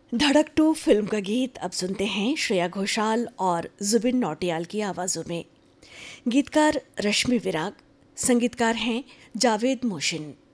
धड़क 2 फिल्म का गीत अब सुनते हैं श्रेया घोषाल और जुबिन नौटियाल की आवाज़ों में। गीतकार रश्मि विराग, संगीतकार हैं जावेद मोहसिन।